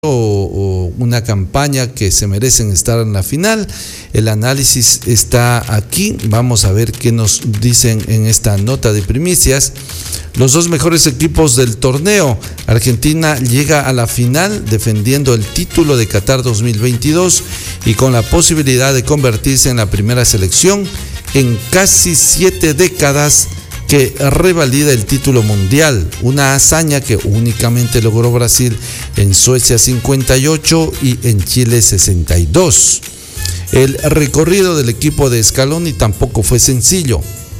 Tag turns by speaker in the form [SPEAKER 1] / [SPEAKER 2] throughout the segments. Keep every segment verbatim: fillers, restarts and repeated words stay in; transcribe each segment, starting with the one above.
[SPEAKER 1] una campaña que se merecen estar en la final. El análisis está aquí. Vamos a ver qué nos dicen en esta nota de primicias. Los dos mejores equipos del torneo. Argentina llega a la final defendiendo el título de Qatar dos mil veintidós y con la posibilidad de convertirse en la primera selección en casi siete décadas que revalida el título mundial, una hazaña que únicamente logró Brasil en Suecia cincuenta y ocho y en Chile sesenta y dos. El recorrido del equipo de Scaloni tampoco fue sencillo.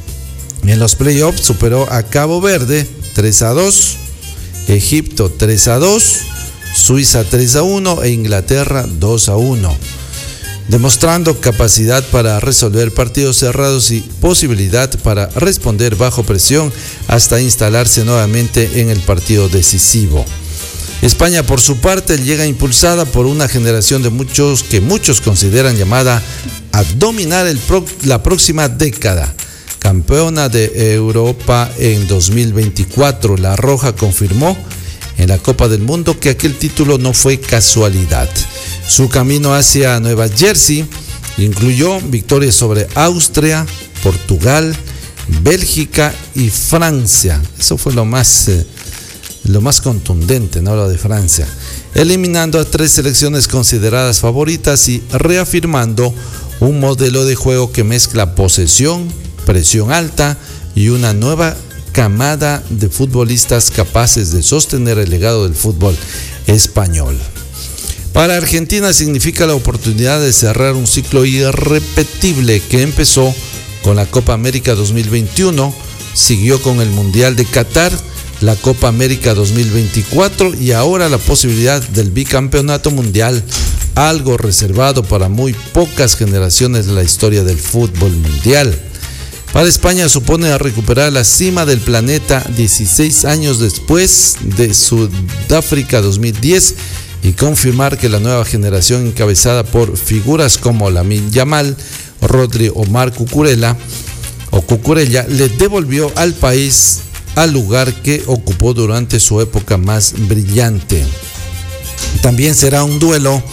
[SPEAKER 1] En los playoffs superó a Cabo Verde tres a dos, Egipto tres a dos, Suiza tres a uno e Inglaterra dos a uno. Demostrando capacidad para resolver partidos cerrados y posibilidad para responder bajo presión hasta instalarse nuevamente en el partido decisivo. España, por su parte, llega impulsada por una generación de muchos que muchos consideran llamada a dominar el pro, la próxima década. Campeona de Europa en dos mil veinticuatro, la Roja confirmó en la Copa del Mundo que aquel título no fue casualidad. Su camino hacia Nueva Jersey incluyó victorias sobre Austria, Portugal, Bélgica y Francia. Eso fue lo más, eh, lo más contundente, ¿no? Lo de Francia. Eliminando a tres selecciones consideradas favoritas y reafirmando un modelo de juego que mezcla posesión, presión alta y una nueva camada de futbolistas capaces de sostener el legado del fútbol español. Para Argentina significa la oportunidad de cerrar un ciclo irrepetible que empezó con la Copa América dos mil veintiuno, siguió con el Mundial de Qatar, la Copa América dos mil veinticuatro y ahora la posibilidad del bicampeonato mundial, algo reservado para muy pocas generaciones de la historia del fútbol mundial. Para España supone recuperar la cima del planeta dieciséis años después de Sudáfrica dos mil diez y confirmar que la nueva generación encabezada por figuras como Lamine Yamal, Rodri o Marc Cucurella o Cucurella le devolvió al país al lugar que ocupó durante su época más brillante. También será un duelo,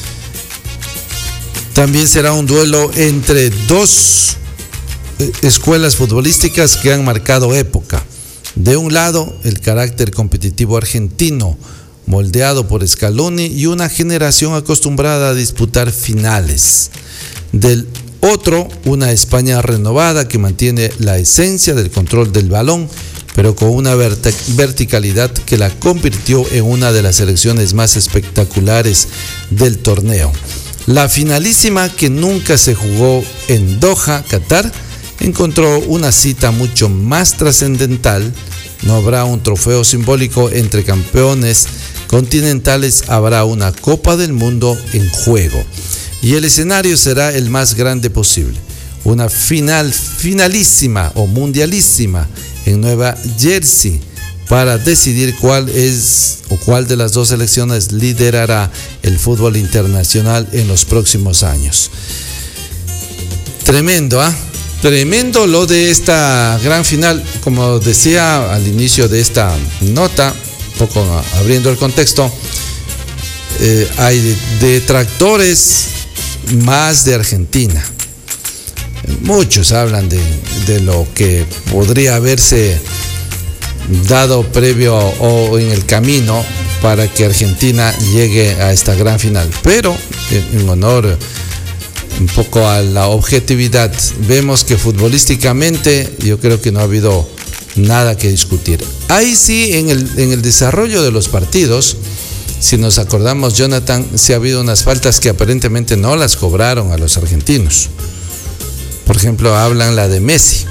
[SPEAKER 1] también será un duelo entre dos escuelas futbolísticas que han marcado época. De un lado, el carácter competitivo argentino, moldeado por Scaloni y una generación acostumbrada a disputar finales. Del otro, una España renovada que mantiene la esencia del control del balón, pero con una vert- verticalidad que la convirtió en una de las selecciones más espectaculares del torneo. La finalísima, que nunca se jugó en Doha, Qatar, encontró una cita mucho más trascendental. No habrá un trofeo simbólico entre campeones continentales, habrá una Copa del Mundo en juego. Y el escenario será el más grande posible. Una final finalísima o mundialísima en Nueva Jersey para decidir cuál es o cuál de las dos selecciones liderará el fútbol internacional en los próximos años. Tremendo, ¿ah? ¿eh? Tremendo lo de esta gran final. Como decía al inicio de esta nota, un poco abriendo el contexto, eh, hay detractores más de Argentina. Muchos hablan de, de lo que podría haberse dado previo o en el camino para que Argentina llegue a esta gran final. Pero en, en honor un poco a la objetividad, vemos que futbolísticamente yo creo que no ha habido nada que discutir. Ahí sí, en el, en el desarrollo de los partidos, si nos acordamos, Jonathan, sí ha habido unas faltas que aparentemente no las cobraron a los argentinos. Por ejemplo, hablan la de Messi.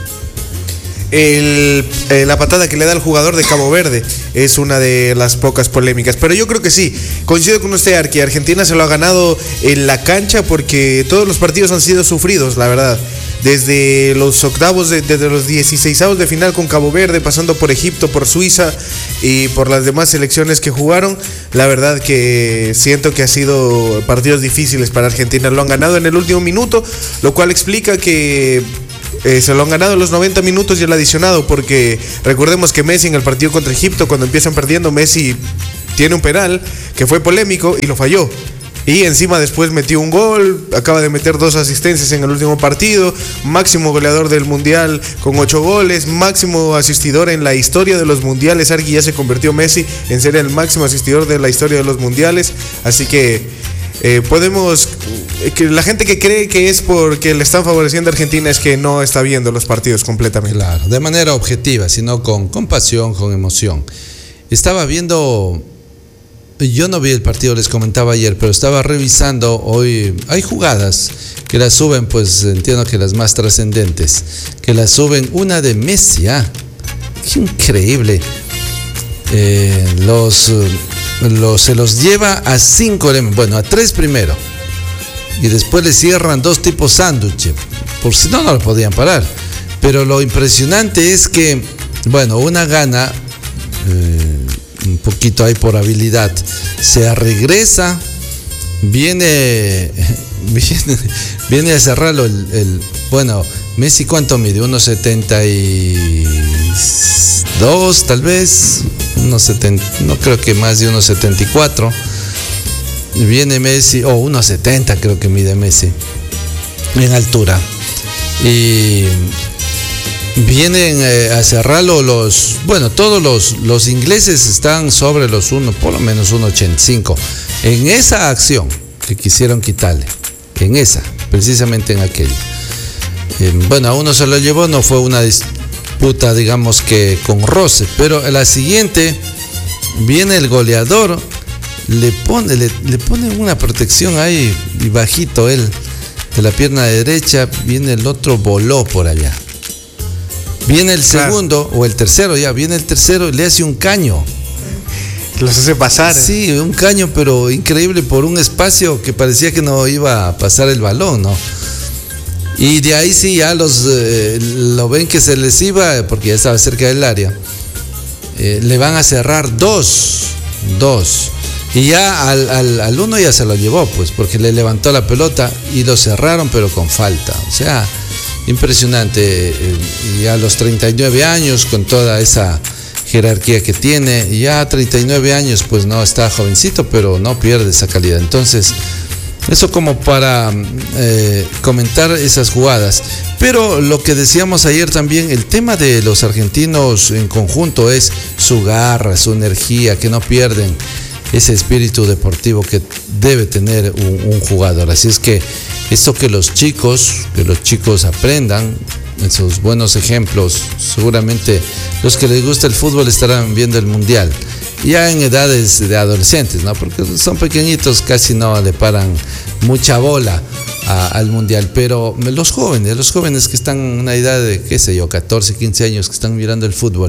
[SPEAKER 2] El, eh, la patada que le da al jugador de Cabo Verde es una de las pocas polémicas, pero yo creo que sí, coincido con usted, Arqui. Argentina se lo ha ganado en la cancha porque todos los partidos han sido sufridos, la verdad, desde los octavos, de, desde los dieciseisavos de final con Cabo Verde, pasando por Egipto, por Suiza y por las demás selecciones que jugaron. La verdad que siento que ha sido partidos difíciles para Argentina. Lo han ganado en el último minuto, lo cual explica que Eh, se lo han ganado en los noventa minutos y el adicionado, porque recordemos que Messi en el partido contra Egipto, cuando empiezan perdiendo, Messi tiene un penal que fue polémico y lo falló. Y encima después metió un gol, acaba de meter dos asistencias en el último partido, máximo goleador del mundial con ocho goles, máximo asistidor en la historia de los mundiales. Arqui, ya se convirtió Messi en ser el máximo asistidor de la historia de los mundiales. Así que eh, podemos, que la gente que cree que es porque le están favoreciendo a Argentina es que no está viendo los partidos completamente.
[SPEAKER 1] Claro, de manera objetiva, sino con, con pasión, con emoción. Estaba viendo... Yo no vi el partido, les comentaba ayer, pero estaba revisando hoy. Hay jugadas que las suben, pues entiendo que las más trascendentes, que las suben. Una de Messi, ah, qué increíble. Eh, los, los, se los lleva a cinco elementos, bueno, a tres primero. Y después le cierran dos tipos sándwich. Por si no, no lo podían parar. Pero lo impresionante es que, bueno, una gana. Eh, un poquito ahí por habilidad, se regresa, viene viene, viene a cerrarlo el, el bueno, Messi ¿cuánto mide? uno setenta y dos tal vez, uno setenta, no creo que más de uno setenta y cuatro. Viene Messi, o oh, uno setenta creo que mide Messi en altura, y vienen eh, a cerrarlo los, bueno, todos los, los ingleses están sobre los uno, por lo menos uno ochenta y cinco. En esa acción que quisieron quitarle, en esa, precisamente en aquella. Eh, bueno, a uno se lo llevó, no fue una disputa, digamos que con roce, pero en la siguiente viene el goleador, le pone, le, le pone una protección ahí y bajito él, de la pierna derecha, viene el otro, voló por allá. Viene el segundo, claro, o el tercero ya, viene el tercero y le hace un caño.
[SPEAKER 2] Los hace pasar.
[SPEAKER 1] Sí, un caño, pero increíble, por un espacio que parecía que no iba a pasar el balón, ¿no? Y de ahí sí ya los eh, lo ven que se les iba, porque ya estaba cerca del área. Eh, le van a cerrar dos, dos. Y ya al, al, al uno ya se lo llevó, pues, porque le levantó la pelota y lo cerraron, pero con falta. O sea, impresionante. Y a los treinta y nueve años, con toda esa jerarquía que tiene, ya a treinta y nueve años, pues no está jovencito, pero no pierde esa calidad. Entonces, eso como para eh, comentar esas jugadas. Pero lo que decíamos ayer también, el tema de los argentinos en conjunto es su garra, su energía, que no pierden ese espíritu deportivo que debe tener un, un jugador. Así es que esto que los chicos, que los chicos aprendan, esos buenos ejemplos, seguramente los que les gusta el fútbol estarán viendo el mundial, ya en edades de adolescentes, ¿no? Porque son pequeñitos, casi no le paran mucha bola a, al mundial, pero los jóvenes, los jóvenes que están en una edad de, qué sé yo, catorce, quince años, que están mirando el fútbol,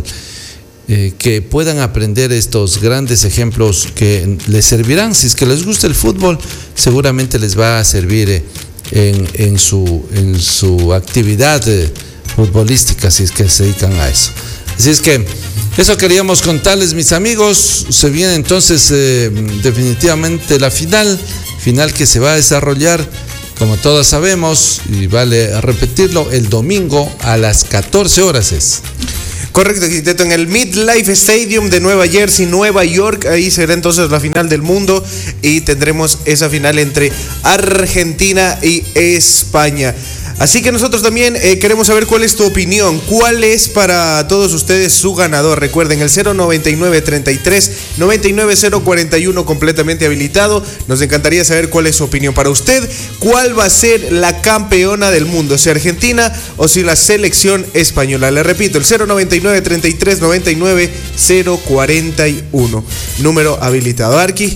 [SPEAKER 1] Eh, que puedan aprender estos grandes ejemplos que les servirán. Si es que les gusta el fútbol, seguramente les va a servir eh, en, en, su, en su actividad eh, futbolística, si es que se dedican a eso. Así es que eso queríamos contarles, mis amigos. Se viene entonces eh, definitivamente la final, final que se va a desarrollar, como todos sabemos, y vale repetirlo, el domingo a las catorce horas es.
[SPEAKER 2] Correcto, arquitecto, en el MetLife Stadium de Nueva Jersey, Nueva York. Ahí será entonces la final del mundo y tendremos esa final entre Argentina y España. Así que nosotros también eh, queremos saber cuál es tu opinión, cuál es para todos ustedes su ganador. Recuerden, el cero noventa y nueve, treinta y tres, noventa y nueve, cero cuarenta y uno completamente habilitado. Nos encantaría saber cuál es su opinión. Para usted, ¿cuál va a ser la campeona del mundo? ¿Si Argentina o si la selección española? Le repito, el cero noventa y nueve, treinta y tres, noventa y nueve, cero cuarenta y uno. Número habilitado. Arqui,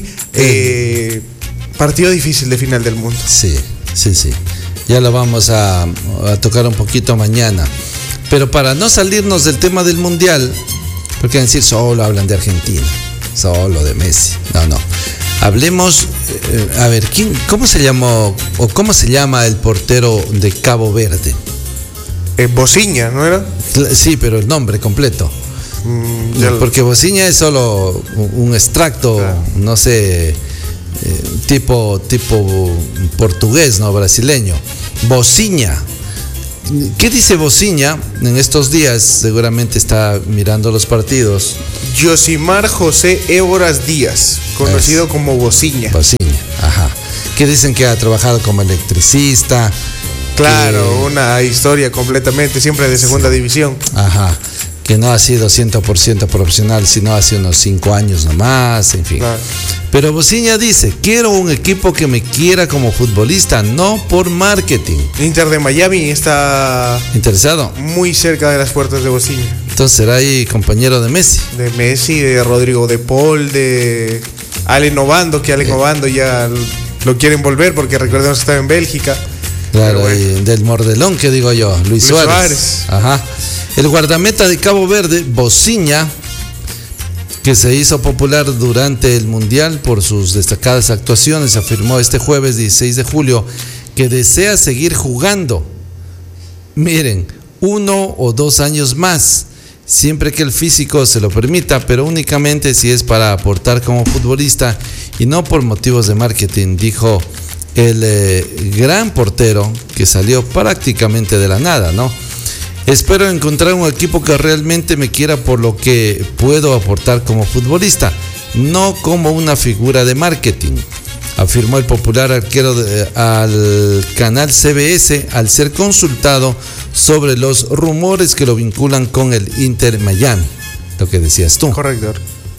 [SPEAKER 2] eh, partido difícil de final del mundo.
[SPEAKER 1] Sí, sí, sí. Ya lo vamos a, a tocar un poquito mañana. Pero para no salirnos del tema del mundial, porque decir solo hablan de Argentina, solo de Messi. No, no. Hablemos, eh, a ver, ¿quién, cómo se llamó o cómo se llama el portero de Cabo Verde?
[SPEAKER 2] Eh, Bociña, ¿no era?
[SPEAKER 1] Sí, pero el nombre completo. Mm, lo... Porque Bociña es solo un extracto, claro, no sé, eh, tipo, tipo portugués, no brasileño. Bociña. ¿Qué dice Bociña? En estos días seguramente está mirando los partidos
[SPEAKER 2] Yosimar José Éboras Díaz, conocido es. como Bociña.
[SPEAKER 1] Bociña, ajá. Que dicen que ha trabajado como electricista.
[SPEAKER 2] Claro, que... una historia completamente, siempre de segunda sí. división.
[SPEAKER 1] Ajá. Que no ha sido cien por ciento profesional, sino hace unos cinco años nomás, en fin. Claro. Pero Bociña dice, quiero un equipo que me quiera como futbolista, no por marketing.
[SPEAKER 2] Inter de Miami está...
[SPEAKER 1] ¿Interesado?
[SPEAKER 2] Muy cerca de las puertas de Bociña.
[SPEAKER 1] Entonces será ahí compañero de Messi.
[SPEAKER 2] De Messi, de Rodrigo de Paul, de Allen Obando, que Allen eh. Obando ya lo quieren volver porque recordemos que estaba en Bélgica.
[SPEAKER 1] Claro, bueno. Y del Mordelón, que digo yo, Luis, Luis Suárez. Suárez. Ajá. El guardameta de Cabo Verde, Bociña, que se hizo popular durante el Mundial por sus destacadas actuaciones, afirmó este jueves dieciséis de julio que desea seguir jugando. Miren, uno o dos años más, siempre que el físico se lo permita, pero únicamente si es para aportar como futbolista y no por motivos de marketing, dijo el eh, gran portero que salió prácticamente de la nada, ¿no? Espero encontrar un equipo que realmente me quiera por lo que puedo aportar como futbolista, no como una figura de marketing, afirmó el popular arquero de, al canal C B S al ser consultado sobre los rumores que lo vinculan con el Inter Miami, lo que decías tú.
[SPEAKER 2] Correcto.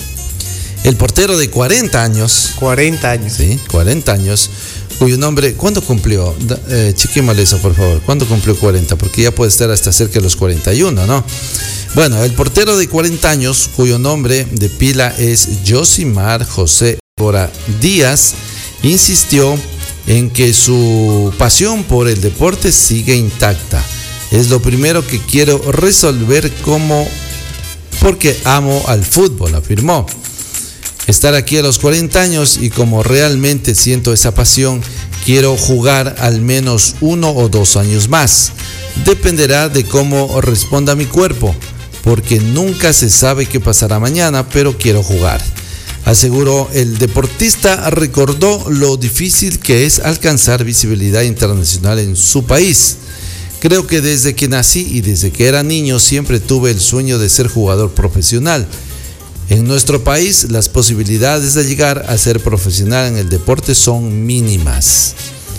[SPEAKER 1] El portero de cuarenta años.
[SPEAKER 2] cuarenta años.
[SPEAKER 1] Sí, cuarenta años. Cuyo nombre, ¿cuándo cumplió? Eh, chequémosle eso, por favor. ¿Cuándo cumplió cuarenta? Porque ya puede estar hasta cerca de los cuarenta y uno, ¿no? Bueno, el portero de cuarenta años, cuyo nombre de pila es Yosimar José Éboras Díaz, insistió en que su pasión por el deporte sigue intacta. Es lo primero que quiero resolver como porque amo al fútbol, afirmó. Estar aquí a los cuarenta años y como realmente siento esa pasión, quiero jugar al menos uno o dos años más. Dependerá de cómo responda mi cuerpo, porque nunca se sabe qué pasará mañana, pero quiero jugar. Aseguró el deportista, recordó lo difícil que es alcanzar visibilidad internacional en su país. Creo que desde que nací y desde que era niño siempre tuve el sueño de ser jugador profesional. En nuestro país, las posibilidades de llegar a ser profesional en el deporte son mínimas.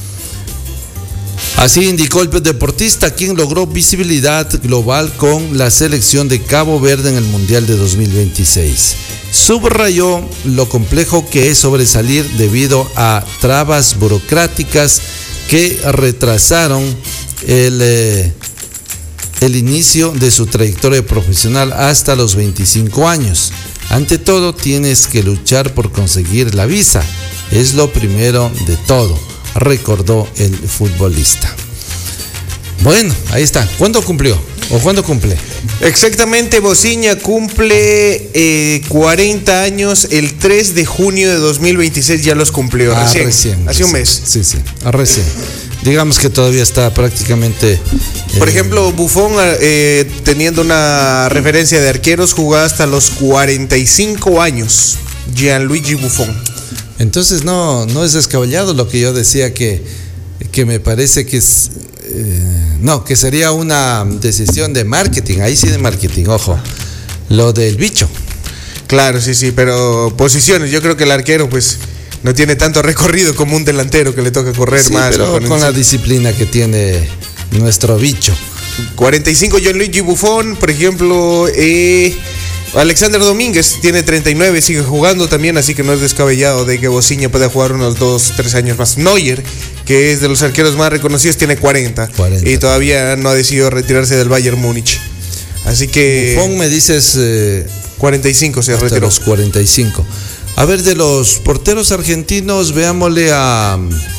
[SPEAKER 1] Así indicó el deportista, quien logró visibilidad global con la selección de Cabo Verde en el Mundial de dos mil veintiséis. Subrayó lo complejo que es sobresalir debido a trabas burocráticas que retrasaron el... Eh, el inicio de su trayectoria profesional hasta los veinticinco años. Ante todo, tienes que luchar por conseguir la visa. Es lo primero de todo, recordó el futbolista. Bueno, ahí está. ¿Cuándo cumplió? ¿O cuándo cumple?
[SPEAKER 2] Exactamente, Bociña cumple eh, cuarenta años el tres de junio de dos mil veintiséis, ya los cumplió.
[SPEAKER 1] Ah,
[SPEAKER 2] recién.
[SPEAKER 1] recién.
[SPEAKER 2] Hace un mes.
[SPEAKER 1] Sí, sí, recién. Digamos que todavía está prácticamente... Eh...
[SPEAKER 2] Por ejemplo, Buffon, eh, teniendo una referencia de arqueros, jugó hasta los cuarenta y cinco años. Gianluigi Buffon.
[SPEAKER 1] Entonces no, no es descabellado lo que yo decía que, que me parece que es... Eh, no, que sería una decisión de marketing. Ahí sí de marketing, ojo. Lo del bicho.
[SPEAKER 2] Claro, sí, sí, pero posiciones. Yo creo que el arquero, pues... no tiene tanto recorrido como un delantero que le toca correr sí, más.
[SPEAKER 1] Pero con la disciplina que tiene nuestro bicho.
[SPEAKER 2] cuarenta y cinco Gianluigi Buffon, por ejemplo, eh, Alexander Domínguez tiene treinta y nueve, sigue jugando también, así que no es descabellado de que Bociña pueda jugar unos dos, tres años más. Neuer, que es de los arqueros más reconocidos, tiene cuarenta, cuarenta. Y todavía no ha decidido retirarse del Bayern Múnich. Así que...
[SPEAKER 1] Buffon, me dices... Eh,
[SPEAKER 2] cuarenta y cinco se
[SPEAKER 1] hasta
[SPEAKER 2] retiró.
[SPEAKER 1] Los cuarenta y cinco. A ver, de los porteros argentinos, veámosle a...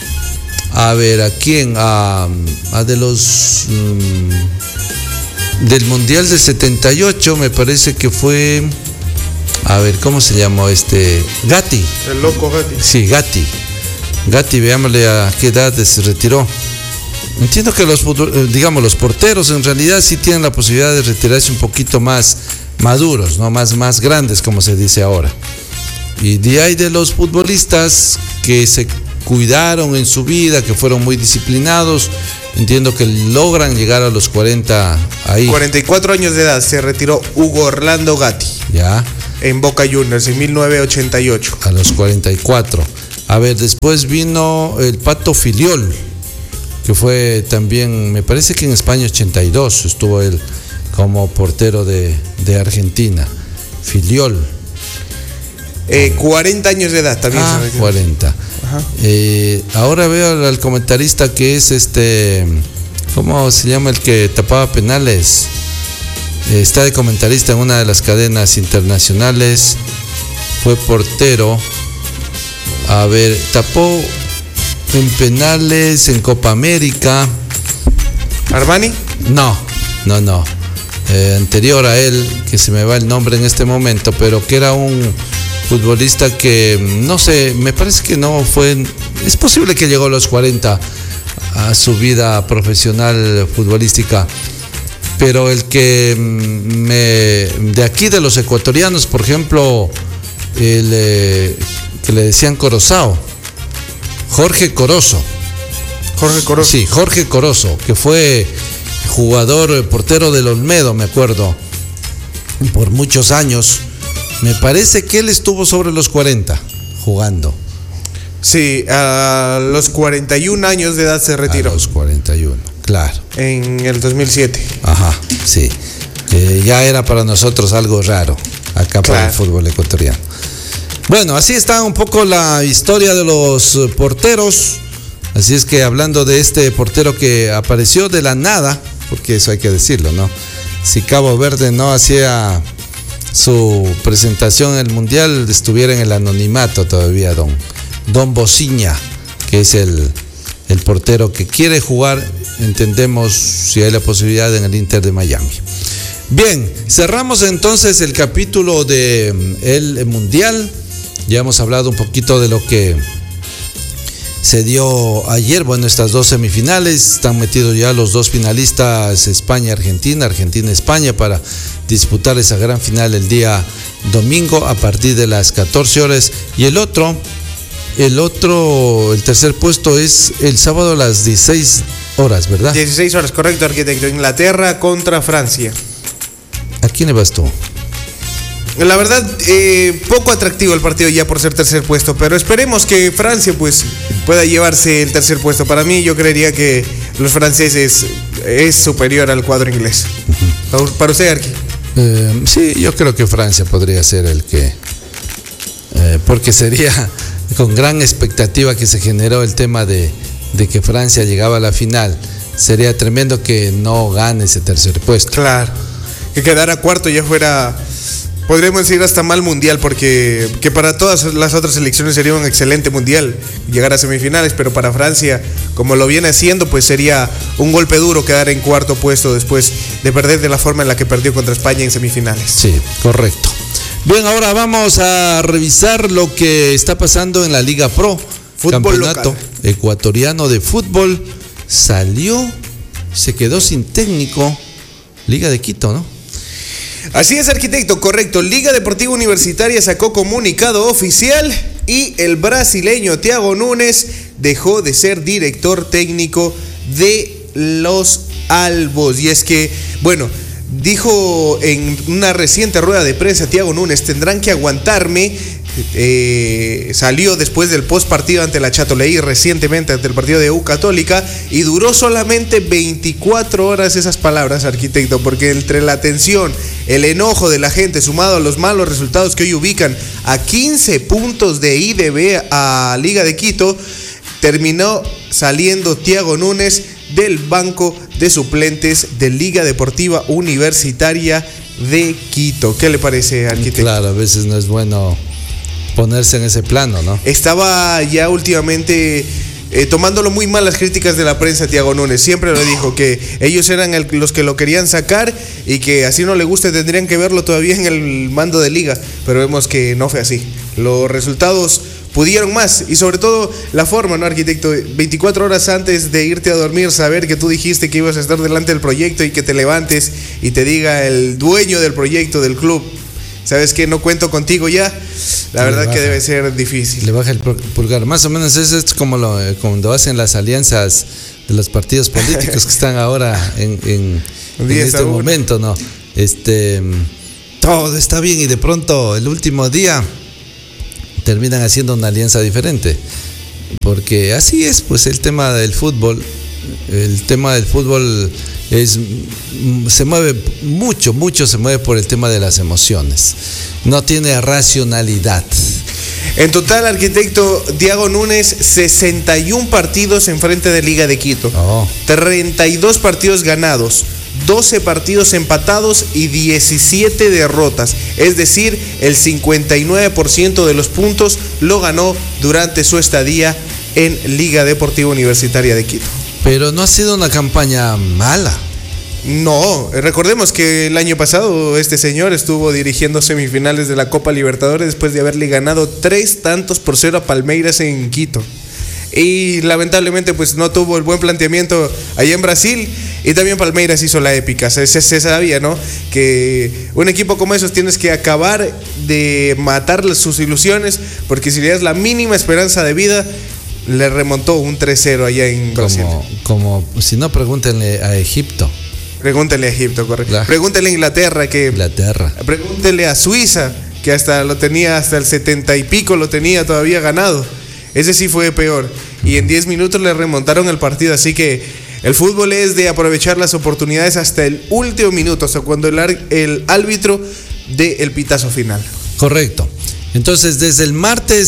[SPEAKER 1] A ver, ¿a quién? A, a de los... Um, del Mundial del setenta y ocho, me parece que fue... A ver, ¿cómo se llamó este? Gatti.
[SPEAKER 2] El loco Gatti.
[SPEAKER 1] Sí, Gatti. Gatti, veámosle a qué edad se retiró. Entiendo que los, digamos, los porteros en realidad sí tienen la posibilidad de retirarse un poquito más maduros, ¿no? Más, más grandes, como se dice ahora. Y de ahí de los futbolistas que se cuidaron en su vida, que fueron muy disciplinados, entiendo que logran llegar a los cuarenta ahí.
[SPEAKER 2] cuarenta y cuatro años de edad se retiró Hugo Orlando Gatti.
[SPEAKER 1] Ya.
[SPEAKER 2] en Boca Juniors en mil novecientos ochenta y ocho.
[SPEAKER 1] A los cuarenta y cuatro. A ver, después vino el Pato Filiol, que fue también, me parece que en España ochenta y dos estuvo él como portero de, de Argentina. Filiol.
[SPEAKER 2] Eh, cuarenta años de edad también.
[SPEAKER 1] Ah, cuarenta. Eh, ahora veo al, al comentarista que es este, ¿cómo se llama el que tapaba penales? Eh, está de comentarista en una de las cadenas internacionales. Fue portero. A ver, tapó en penales en Copa América.
[SPEAKER 2] ¿Armani?
[SPEAKER 1] No, no, no. Eh, anterior a él, que se me va el nombre en este momento, pero que era un futbolista que, no sé, me parece que no fue, es posible que llegó a los cuarenta a su vida profesional futbolística, pero el que me, de aquí de los ecuatorianos, por ejemplo, el eh, que le decían Corozao, Jorge Corozo.
[SPEAKER 2] Jorge Corozo.
[SPEAKER 1] Sí, Jorge Corozo, que fue jugador, portero del Olmedo, me acuerdo, por muchos años. Me parece que él estuvo sobre los cuarenta jugando.
[SPEAKER 2] Sí, a los cuarenta y un años de edad se retiró.
[SPEAKER 1] A los cuarenta y uno, claro.
[SPEAKER 2] En el dos mil siete.
[SPEAKER 1] Ajá, sí. Eh, ya era para nosotros algo raro acá, claro, para el fútbol ecuatoriano. Bueno, así está un poco la historia de los porteros. Así es que hablando de este portero que apareció de la nada, porque eso hay que decirlo, ¿no? Si Cabo Verde no hacía su presentación en el Mundial, estuviera en el anonimato todavía don, don Bociña, que es el, el portero que quiere jugar, entendemos, si hay la posibilidad, en el Inter de Miami. Bien, cerramos entonces el capítulo de el Mundial. Ya hemos hablado un poquito de lo que se dio ayer. Bueno, estas dos semifinales, están metidos ya los dos finalistas, España-Argentina, Argentina-España, para disputar esa gran final el día domingo a partir de las catorce horas. Y el otro, el otro, el tercer puesto es el sábado a las dieciséis horas, ¿verdad?
[SPEAKER 2] dieciséis horas, correcto, arquitecto. Inglaterra contra Francia.
[SPEAKER 1] ¿A quién le vas tú?
[SPEAKER 2] La verdad, eh, poco atractivo el partido ya por ser tercer puesto, pero esperemos que Francia pues pueda llevarse el tercer puesto. Para mí, yo creería que los franceses es superior al cuadro inglés. Uh-huh. ¿Para usted, Arqui?
[SPEAKER 1] Eh, sí, yo creo que Francia podría ser el que, eh, porque sería con gran expectativa que se generó el tema de, de que Francia llegaba a la final. Sería tremendo que no gane ese tercer puesto.
[SPEAKER 2] Claro, que quedara cuarto ya fuera, podríamos decir, hasta mal mundial, porque que para todas las otras selecciones sería un excelente mundial llegar a semifinales, pero para Francia, como lo viene haciendo, pues sería un golpe duro quedar en cuarto puesto después de perder de la forma en la que perdió contra España en semifinales.
[SPEAKER 1] Sí, correcto. Bien, ahora vamos a revisar lo que está pasando en la Liga Pro,
[SPEAKER 2] fútbol
[SPEAKER 1] campeonato
[SPEAKER 2] local
[SPEAKER 1] ecuatoriano de fútbol. Salió, se quedó sin técnico, Liga de Quito, ¿no?
[SPEAKER 2] Así es, arquitecto, correcto. Liga Deportiva Universitaria sacó comunicado oficial y el brasileño Thiago Nunes dejó de ser director técnico de los Albos. Y es que, bueno, dijo en una reciente rueda de prensa Thiago Nunes: tendrán que aguantarme. Eh, salió después del post partido ante la Chatoleí, recientemente ante el partido de U Católica, y duró solamente veinticuatro horas esas palabras, arquitecto, porque entre la tensión, el enojo de la gente sumado a los malos resultados que hoy ubican a quince puntos de I D B a Liga de Quito, terminó saliendo Thiago Nunes del banco de suplentes de Liga Deportiva Universitaria de Quito. ¿Qué le parece, arquitecto?
[SPEAKER 1] Claro, a veces no es bueno ponerse en ese plano, ¿no?
[SPEAKER 2] Estaba ya últimamente eh, tomándolo muy mal las críticas de la prensa. Thiago Nunes siempre lo dijo, que ellos eran el, los que lo querían sacar, y que así no le guste tendrían que verlo todavía en el mando de liga, pero vemos que no fue así. Los resultados pudieron más, y sobre todo la forma, ¿no, arquitecto? veinticuatro horas antes de irte a dormir, saber que tú dijiste que ibas a estar delante del proyecto y que te levantes y te diga el dueño del proyecto, del club: ¿sabes qué? No cuento contigo ya. La verdad baja, que debe ser difícil.
[SPEAKER 1] Le baja el pulgar. Más o menos eso es como lo, cuando hacen las alianzas de los partidos políticos que están ahora en, en, en este momento, ¿no? Este, todo está bien y de pronto el último día terminan haciendo una alianza diferente. Porque así es, pues el tema del fútbol, el tema del fútbol es, se mueve mucho, mucho se mueve por el tema de las emociones. No tiene racionalidad.
[SPEAKER 2] En total, arquitecto Diago Núñez, sesenta y un partidos en frente de Liga de Quito.
[SPEAKER 1] Oh.
[SPEAKER 2] treinta y dos partidos ganados, doce partidos empatados y diecisiete derrotas. Es decir, el cincuenta y nueve por ciento de los puntos lo ganó durante su estadía en Liga Deportiva Universitaria de Quito.
[SPEAKER 1] Pero no ha sido una campaña mala.
[SPEAKER 2] No, recordemos que el año pasado este señor estuvo dirigiendo semifinales de la Copa Libertadores después de haberle ganado tres tantos por cero a Palmeiras en Quito. Y lamentablemente pues no tuvo el buen planteamiento allá en Brasil, y también Palmeiras hizo la épica. Se, se, se sabía, ¿no?, que un equipo como esos tienes que acabar de matar sus ilusiones, porque si le das la mínima esperanza de vida, le remontó un tres cero allá en Brasil.
[SPEAKER 1] Como, como si no, pregúntenle a Egipto.
[SPEAKER 2] Pregúntele a Egipto, correcto. La... Pregúntele a Inglaterra, que
[SPEAKER 1] Inglaterra.
[SPEAKER 2] Pregúntele a Suiza, que hasta lo tenía, hasta el setenta y pico lo tenía todavía ganado. Ese sí fue peor. Y en diez minutos le remontaron el partido. Así que el fútbol es de aprovechar las oportunidades hasta el último minuto, hasta cuando el, el árbitro dé el pitazo final.
[SPEAKER 1] Correcto. Entonces, desde el martes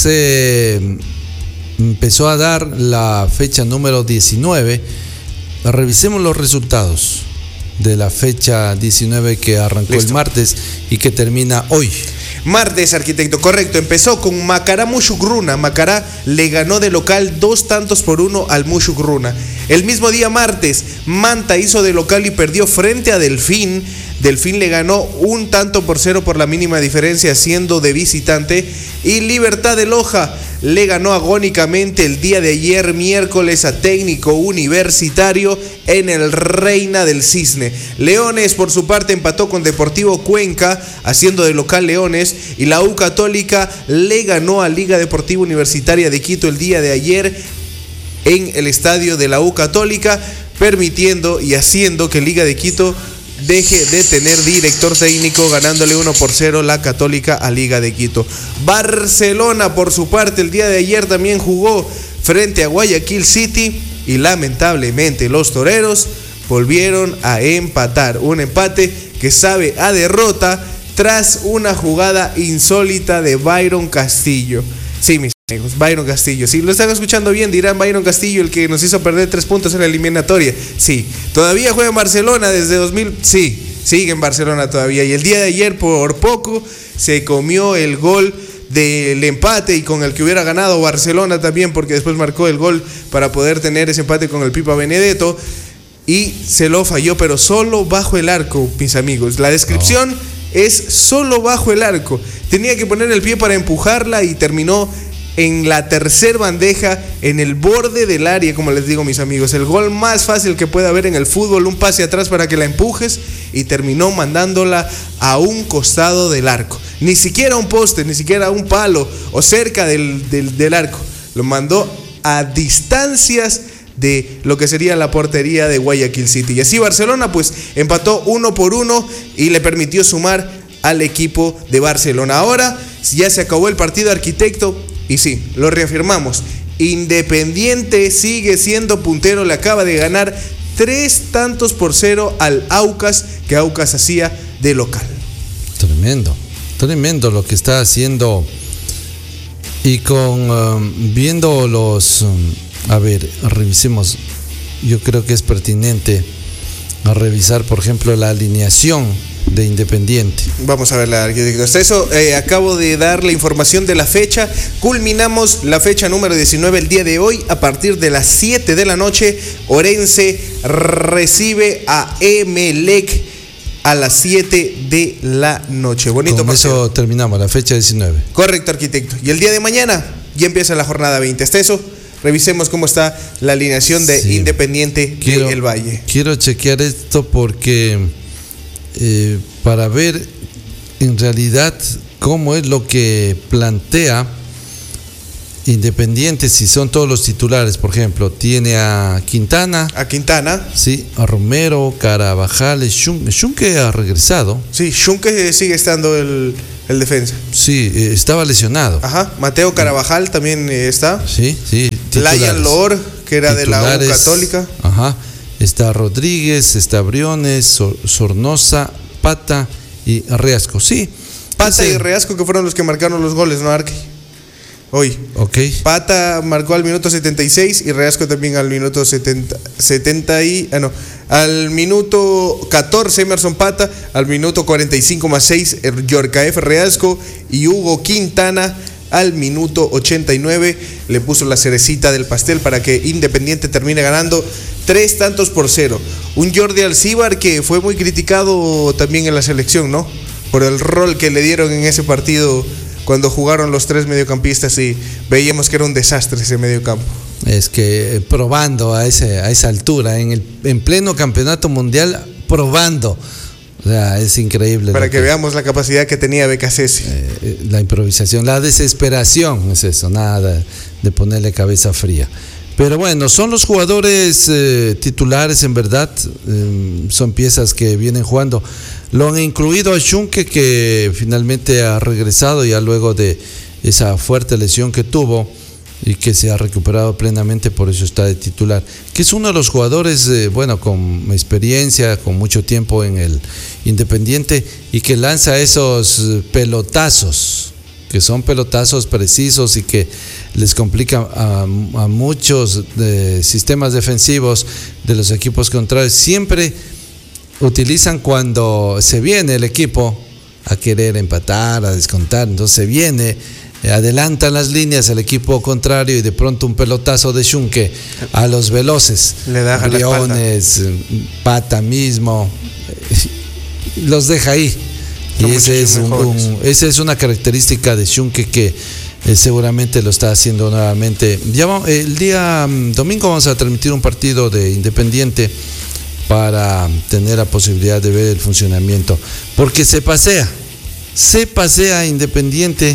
[SPEAKER 1] se empezó a dar la fecha número diecinueve. Revisemos los resultados de la fecha diecinueve que arrancó Listo. el martes y que termina hoy.
[SPEAKER 2] Martes, arquitecto, correcto. Empezó con Macará Mushugruna. Macará le ganó de local dos tantos por uno al Mushugruna. El mismo día martes, Manta hizo de local y perdió frente a Delfín. Delfín le ganó un tanto por cero por la mínima diferencia, siendo de visitante. Y Libertad de Loja le ganó agónicamente el día de ayer, miércoles, a Técnico Universitario en el Reina del Cisne. Leones, por su parte, empató con Deportivo Cuenca, haciendo de local Leones. Y la U Católica le ganó a Liga Deportiva Universitaria de Quito el día de ayer en el estadio de la U Católica, permitiendo y haciendo que Liga de Quito deje de tener director técnico, ganándole uno por cero la Católica a Liga de Quito. Barcelona, por su parte, el día de ayer también jugó frente a Guayaquil City y lamentablemente los toreros volvieron a empatar. Un empate que sabe a derrota tras una jugada insólita de Byron Castillo. Sí, mis amigos, Byron Castillo. Si lo están escuchando bien, dirán Byron Castillo, el que nos hizo perder tres puntos en la eliminatoria. Sí, todavía juega en Barcelona desde dos mil. Sí, sigue en Barcelona todavía. Y el día de ayer, por poco, se comió el gol del empate y con el que hubiera ganado Barcelona también, porque después marcó el gol para poder tener ese empate con el Pipa Benedetto. Y se lo falló, pero solo bajo el arco, mis amigos. La descripción oh. es solo bajo el arco. Tenía que poner el pie para empujarla y terminó en la tercer bandeja, en el borde del área, como les digo, mis amigos. El gol más fácil que puede haber en el fútbol, un pase atrás para que la empujes, y terminó mandándola a un costado del arco. Ni siquiera un poste, ni siquiera un palo o cerca del, del, del arco. Lo mandó a distancias de lo que sería la portería de Guayaquil City. Y así Barcelona pues empató uno por uno y le permitió sumar al equipo de Barcelona. Ahora ya se acabó el partido, arquitecto, y sí, lo reafirmamos. Independiente sigue siendo puntero, le acaba de ganar tres tantos por cero al Aucas, que Aucas hacía de local.
[SPEAKER 1] Tremendo, tremendo lo que está haciendo. Y con um, viendo los um, a ver, revisemos. Yo creo que es pertinente a revisar, por ejemplo, la alineación de Independiente.
[SPEAKER 2] Vamos a ver, la arquitecto. Hasta eso, eh, acabo de dar la información de la fecha. Culminamos la fecha número diecinueve el día de hoy. A partir de las siete de la noche, Orense recibe a Emelec a las siete de la noche. Bonito
[SPEAKER 1] Con partido. Eso terminamos la fecha diecinueve.
[SPEAKER 2] Correcto, arquitecto. Y el día de mañana ya empieza la jornada veinte. Hasta eso, revisemos cómo está la alineación de sí. Independiente
[SPEAKER 1] quiero,
[SPEAKER 2] del Valle.
[SPEAKER 1] Quiero chequear esto porque eh, para ver en realidad cómo es lo que plantea Independiente, si son todos los titulares, por ejemplo, tiene a Quintana.
[SPEAKER 2] A Quintana.
[SPEAKER 1] Sí, a Romero, Carabajal, Schunke, Schunke ha regresado.
[SPEAKER 2] Sí, Schunke sigue estando el, el defensa.
[SPEAKER 1] Sí, eh, estaba lesionado.
[SPEAKER 2] Ajá, Mateo Carabajal también eh, está.
[SPEAKER 1] Sí, sí.
[SPEAKER 2] Lion Lor, que era titulares, de la U Católica.
[SPEAKER 1] Ajá, está Rodríguez, está Briones, Sor, Sornosa, Pata y Reasco. Sí.
[SPEAKER 2] Pata ese... y Reasco que fueron los que marcaron los goles, ¿no, Arqui? Hoy.
[SPEAKER 1] Okay.
[SPEAKER 2] Pata marcó al minuto setenta y seis y Reasco también al minuto setenta, setenta y ah, no, al minuto catorce Emerson Pata, al minuto cuarenta y cinco más seis Yorcaef Reasco y Hugo Quintana al minuto ochenta y nueve le puso la cerecita del pastel para que Independiente termine ganando tres tantos por cero. Un Jordi Alcíbar que fue muy criticado también en la selección, ¿no? Por el rol que le dieron en ese partido cuando jugaron los tres mediocampistas y veíamos que era un desastre ese mediocampo.
[SPEAKER 1] Es que probando a, ese, a esa altura, en, el, en pleno campeonato mundial, probando. O sea, es increíble.
[SPEAKER 2] Para que, que veamos la capacidad que tenía Becasese.
[SPEAKER 1] Eh, la improvisación, la desesperación, es eso, nada de, de ponerle cabeza fría. Pero bueno, son los jugadores eh, titulares en verdad, eh, son piezas que vienen jugando. Lo han incluido a Schunke, que finalmente ha regresado ya luego de esa fuerte lesión que tuvo y que se ha recuperado plenamente, por eso está de titular. Que es uno de los jugadores, eh, bueno, con experiencia, con mucho tiempo en el Independiente y que lanza esos pelotazos, que son pelotazos precisos y que les complica a, a muchos de sistemas defensivos de los equipos contrarios. Siempre utilizan cuando se viene el equipo a querer empatar, a descontar, entonces se viene, adelantan las líneas el equipo contrario y de pronto un pelotazo de Schunke a los veloces,
[SPEAKER 2] le da
[SPEAKER 1] Briones, Pata mismo, los deja ahí. Y ese es, un, un, esa es una característica de Schunke que eh, seguramente lo está haciendo nuevamente. Ya vamos, el día um, domingo vamos a transmitir un partido de Independiente para tener la posibilidad de ver el funcionamiento, porque se pasea, se pasea Independiente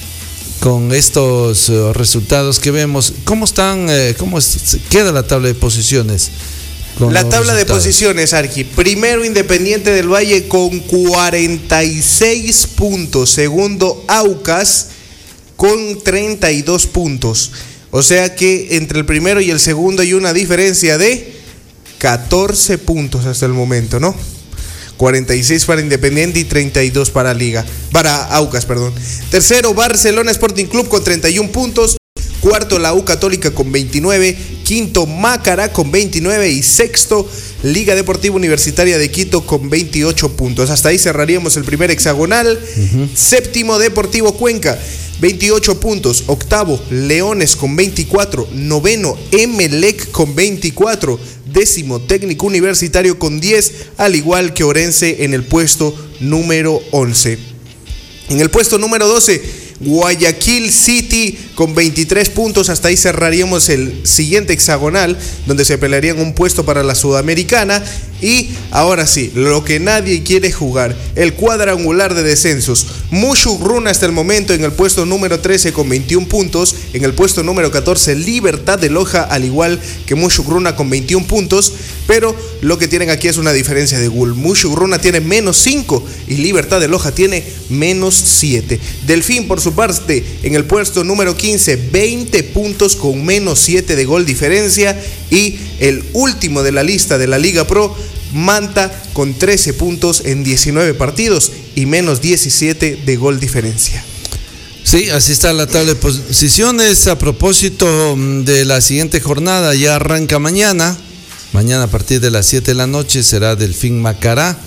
[SPEAKER 1] con estos uh, resultados que vemos. ¿Cómo están? Eh, ¿Cómo es, queda la tabla de posiciones?
[SPEAKER 2] La tabla de posiciones, Arqui. Primero Independiente del Valle con cuarenta y seis puntos. Segundo Aucas con treinta y dos puntos. O sea que entre el primero y el segundo hay una diferencia de catorce puntos hasta el momento, ¿no? cuarenta y seis para Independiente y treinta y dos para Liga, para Aucas, perdón. Tercero Barcelona Sporting Club con treinta y uno puntos. Cuarto la U Católica con veintinueve. Quinto Macará con veintinueve. Y sexto Liga Deportiva Universitaria de Quito con veintiocho puntos. Hasta ahí cerraríamos el primer hexagonal. Uh-huh. Séptimo Deportivo Cuenca, veintiocho puntos. Octavo Leones con veinticuatro. Noveno Emelec con veinticuatro. Décimo Técnico Universitario con diez, al igual que Orense en el puesto número once. En el puesto número doce Guayaquil City con veintitrés puntos. Hasta ahí cerraríamos el siguiente hexagonal, donde se pelearían un puesto para la Sudamericana. Y ahora sí, lo que nadie quiere jugar, el cuadrangular de descensos. Mushurruna hasta el momento en el puesto número trece con veintiún puntos. En el puesto número catorce Libertad de Loja, al igual que Mushurruna con veintiún puntos. Pero lo que tienen aquí es una diferencia de gol. Mushurruna tiene menos cinco y Libertad de Loja tiene menos siete. Delfín, por su parte, en el puesto número quince, veinte puntos con menos siete de gol diferencia. Y el último de la lista de la Liga Pro, Manta, con trece puntos en diecinueve partidos y menos diecisiete de gol diferencia.
[SPEAKER 1] Sí, así está la tabla de posiciones. A propósito de la siguiente jornada, ya arranca mañana. Mañana a partir de las siete de la noche será Delfín Macará.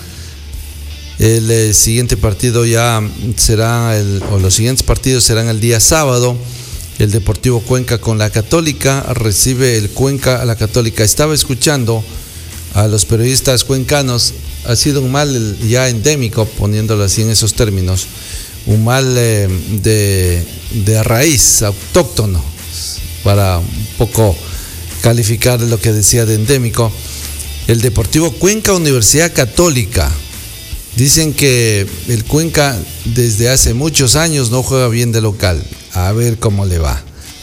[SPEAKER 1] El eh, siguiente partido ya será, el, o los siguientes partidos serán el día sábado. El Deportivo Cuenca con la Católica, recibe el Cuenca a la Católica. Estaba escuchando a los periodistas cuencanos, ha sido un mal ya endémico, poniéndolo así en esos términos, un mal eh, de, de raíz, autóctono, para un poco calificar lo que decía de endémico. El Deportivo Cuenca, Universidad Católica. Dicen que el Cuenca desde hace muchos años no juega bien de local. A ver cómo le va.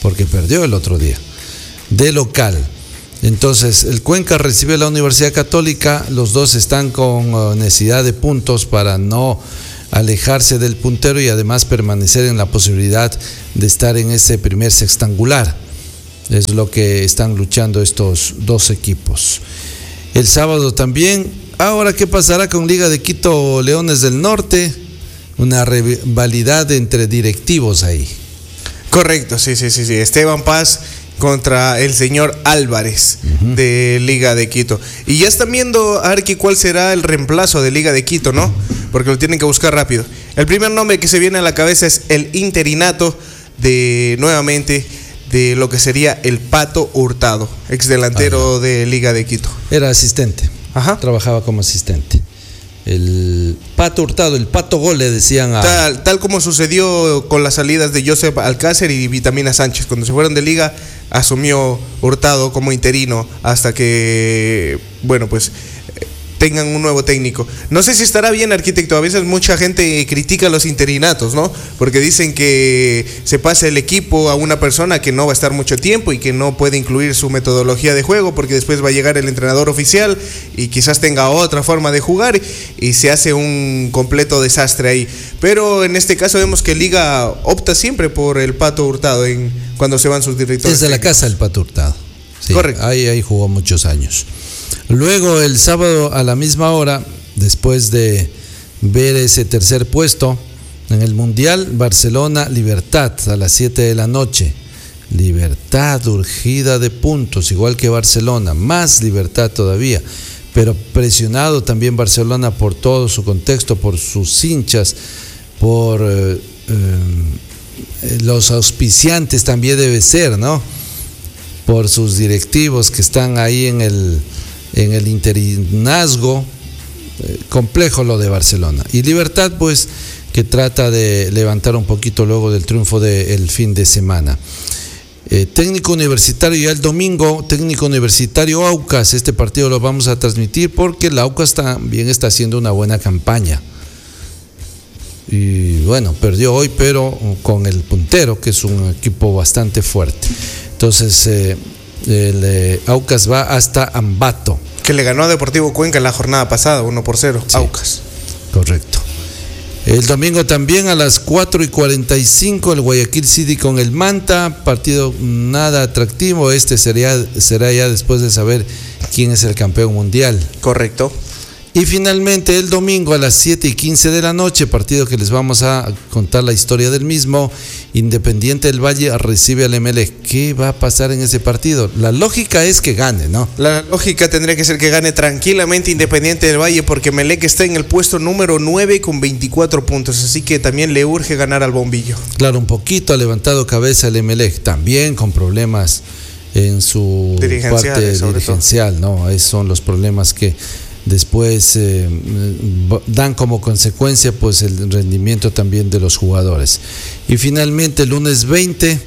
[SPEAKER 1] porque perdió el otro día, de local. Entonces, el Cuenca recibe a la Universidad Católica, los dos están con uh, necesidad de puntos para no alejarse del puntero y además permanecer en la posibilidad de estar en ese primer sextangular. Es lo que están luchando estos dos equipos. El sábado también. Ahora, ¿qué pasará con Liga de Quito Leones del Norte? Una rivalidad entre directivos ahí.
[SPEAKER 2] Correcto, sí, sí, sí, sí. Esteban Paz contra el señor Álvarez, uh-huh, de Liga de Quito. Y ya están viendo, Arqui, cuál será el reemplazo de Liga de Quito, ¿no? Porque lo tienen que buscar rápido. El primer nombre que se viene a la cabeza es el interinato de, nuevamente, de lo que sería el Pato Hurtado, ex delantero de Liga de Quito.
[SPEAKER 1] Era asistente. Ajá. Trabajaba como asistente. El Pato Hurtado, el Pato Gol le decían a...
[SPEAKER 2] Tal, tal como sucedió con las salidas de Joseph Alcácer y Vitamina Sánchez. Cuando se fueron de Liga, asumió Hurtado como interino hasta que, bueno, pues tengan un nuevo técnico. No sé si estará bien, arquitecto. A veces mucha gente critica los interinatos, ¿no? Porque dicen que se pasa el equipo a una persona que no va a estar mucho tiempo y que no puede incluir su metodología de juego, porque después va a llegar el entrenador oficial y quizás tenga otra forma de jugar y se hace un completo desastre ahí. Pero en este caso vemos que Liga opta siempre por el Pato Hurtado en, cuando se van sus directores.
[SPEAKER 1] Desde la casa el Pato Hurtado. Sí,
[SPEAKER 2] correcto.
[SPEAKER 1] Ahí, ahí jugó muchos años. Luego el sábado a la misma hora, después de ver ese tercer puesto en el Mundial, Barcelona Libertad a las siete de la noche. Libertad urgida de puntos, igual que Barcelona, más Libertad todavía, pero presionado también Barcelona por todo su contexto, por sus hinchas, por eh, eh, los auspiciantes también debe ser, ¿no? Por sus directivos que están ahí en el en el interinazgo, eh, complejo lo de Barcelona. Y Libertad, pues, que trata de levantar un poquito luego del triunfo del fin de semana. Eh, técnico universitario ya el domingo, técnico universitario Aucas, este partido lo vamos a transmitir porque el Aucas también está haciendo una buena campaña. Y bueno, perdió hoy, pero con el Puntero, que es un equipo bastante fuerte. Entonces, eh, el eh, Aucas va hasta Ambato.
[SPEAKER 2] Que le ganó a Deportivo Cuenca en la jornada pasada, uno por cero, sí, Aucas.
[SPEAKER 1] Correcto. El domingo también a las cuatro y cuarenta y cinco el Guayaquil City con el Manta, partido nada atractivo, este sería, será ya después de saber quién es el campeón mundial.
[SPEAKER 2] Correcto.
[SPEAKER 1] Y finalmente el domingo a las siete y quince de la noche, partido que les vamos a contar la historia del mismo, Independiente del Valle recibe al Emelec. ¿Qué va a pasar en ese partido? La lógica es que gane, ¿no?
[SPEAKER 2] La lógica tendría que ser que gane tranquilamente Independiente del Valle, porque Emelec está en el puesto número nueve con veinticuatro puntos, así que también le urge ganar al bombillo. Claro,
[SPEAKER 1] un poquito ha levantado cabeza el Emelec, también con problemas en su parte dirigencial, ¿no? Esos son los problemas que después eh, dan como consecuencia pues el rendimiento también de los jugadores. Y finalmente el lunes veinte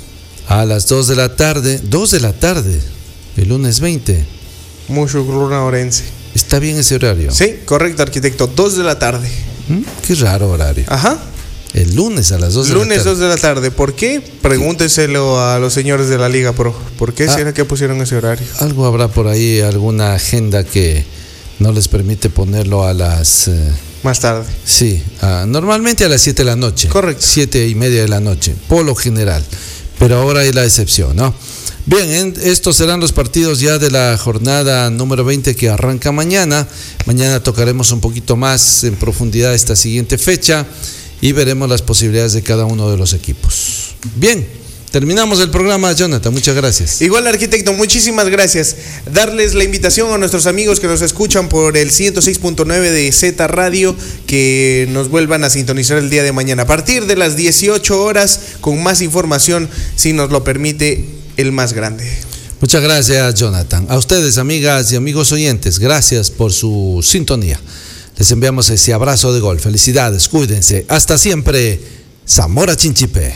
[SPEAKER 1] a las dos de la tarde, dos de la tarde, el lunes veinte.
[SPEAKER 2] Mucho Luna Orense.
[SPEAKER 1] ¿Está bien ese horario?
[SPEAKER 2] Sí, correcto, arquitecto, dos de la tarde.
[SPEAKER 1] ¿Mm? Qué raro horario.
[SPEAKER 2] Ajá.
[SPEAKER 1] El lunes a las dos de
[SPEAKER 2] lunes
[SPEAKER 1] la tarde.
[SPEAKER 2] dos de la tarde. ¿Por qué? Pregúntenselo a los señores de la Liga Pro. ¿Por qué ah, será que pusieron ese horario?
[SPEAKER 1] Algo habrá por ahí, alguna agenda que no les permite ponerlo a las... Eh,
[SPEAKER 2] más tarde.
[SPEAKER 1] Sí, uh, normalmente a las siete de la noche.
[SPEAKER 2] Correcto.
[SPEAKER 1] Siete y media de la noche, por lo general. Pero ahora hay la excepción, ¿no? Bien, en, estos serán los partidos ya de la jornada número veinte que arranca mañana. Mañana tocaremos un poquito más en profundidad esta siguiente fecha y veremos las posibilidades de cada uno de los equipos. Bien. Terminamos el programa, Jonathan, muchas gracias.
[SPEAKER 2] Igual, arquitecto, muchísimas gracias. Darles la invitación a nuestros amigos que nos escuchan por el ciento seis punto nueve de Z Radio, que nos vuelvan a sintonizar el día de mañana a partir de las dieciocho horas con más información, si nos lo permite el más grande.
[SPEAKER 1] Muchas gracias, Jonathan. A ustedes, amigas y amigos oyentes, gracias por su sintonía. Les enviamos ese abrazo de gol. Felicidades, cuídense. Hasta siempre. Zamora Chinchipe.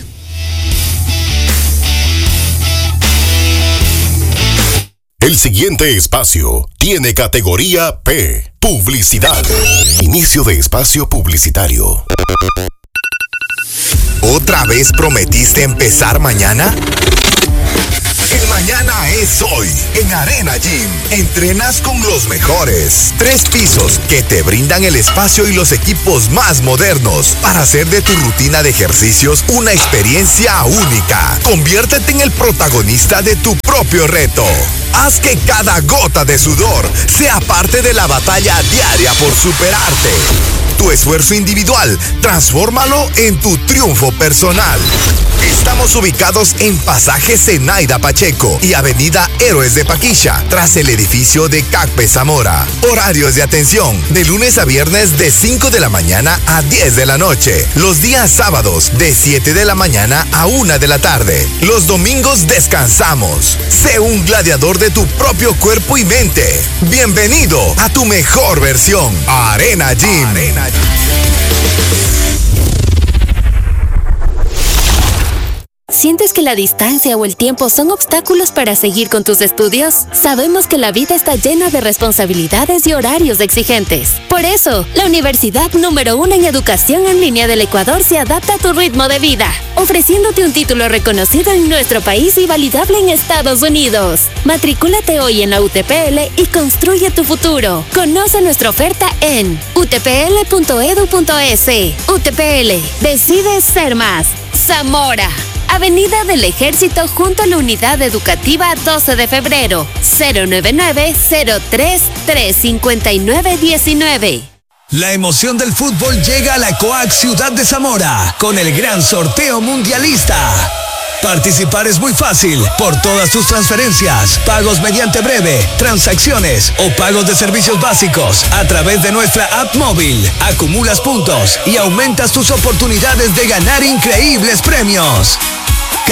[SPEAKER 3] El siguiente espacio tiene categoría P, publicidad. Inicio de espacio publicitario.
[SPEAKER 4] ¿Otra vez prometiste empezar mañana? El mañana es hoy. En Arena Gym, entrenas con los mejores. Tres pisos que te brindan el espacio y los equipos más modernos para hacer de tu rutina de ejercicios una experiencia única. Conviértete en el protagonista de tu propio reto. Haz que cada gota de sudor sea parte de la batalla diaria por superarte. Tu esfuerzo individual, transfórmalo en tu triunfo personal. Estamos ubicados en Pasaje Zenaida Pacheco y Avenida Héroes de Paquilla, tras el edificio de Cacpe Zamora. Horarios de atención, de lunes a viernes de cinco de la mañana a diez de la noche. Los días sábados de siete de la mañana a una de la tarde. Los domingos descansamos. Sé un gladiador de tu propio cuerpo y mente. Bienvenido a tu mejor versión. Arena Gym. Arena Gym.
[SPEAKER 5] ¿Sientes que la distancia o el tiempo son obstáculos para seguir con tus estudios? Sabemos que la vida está llena de responsabilidades y horarios exigentes. Por eso, la universidad número uno en educación en línea del Ecuador se adapta a tu ritmo de vida, ofreciéndote un título reconocido en nuestro país y validable en Estados Unidos. Matricúlate hoy en la U T P L y construye tu futuro. Conoce nuestra oferta en u t p l punto e d u punto e s. U T P L, decide ser más. Zamora, Avenida del Ejército junto a la Unidad Educativa doce de febrero, cero nueve nueve, cero tres, tres cinco nueve uno nueve.
[SPEAKER 6] La emoción del fútbol llega a la COAC Ciudad de Zamora con el gran sorteo mundialista. Participar es muy fácil por todas tus transferencias, pagos mediante breve, transacciones o pagos de servicios básicos a través de nuestra app móvil. Acumulas puntos y aumentas tus oportunidades de ganar increíbles premios.